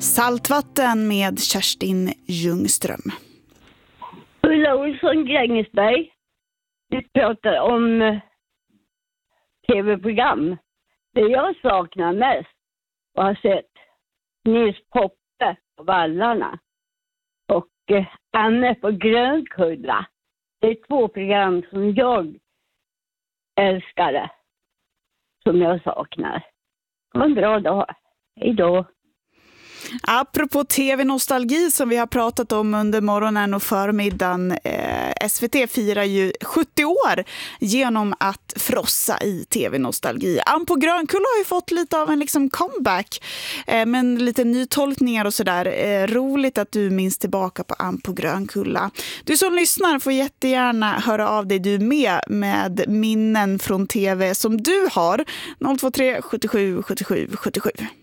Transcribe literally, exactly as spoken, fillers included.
Saltvatten med Kerstin Ljungström. Ulla Olsson, Grängesberg. Vi pratar om eh, tv-program. Det jag saknar mest och har sett Nils Poppe på Vallarna och eh, Anne på Grönkulla. Det är två program som jag älskar, som jag saknar. Ha en bra dag. Hej då. Apropå tv-nostalgi som vi har pratat om under morgonen och förmiddagen, eh, S V T firar ju sjuttio år genom att frossa i tv-nostalgi. Ann på Grönkulla har ju fått lite av en liksom comeback, eh, men lite nytolkningar och sådär. Eh, roligt att du minns tillbaka på Ann på Grönkulla. Du som lyssnar får jättegärna höra av dig, du med med minnen från tv som du har. noll två tre sjuttiosju sjuttiosju sjuttiosju.